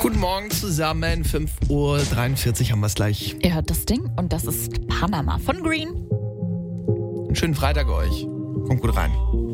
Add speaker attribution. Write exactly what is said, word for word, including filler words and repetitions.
Speaker 1: Guten Morgen zusammen, fünf Uhr dreiundvierzig haben wir es gleich.
Speaker 2: Ihr hört das Ding und das ist Panama von Green.
Speaker 1: Einen schönen Freitag euch. Kommt gut rein.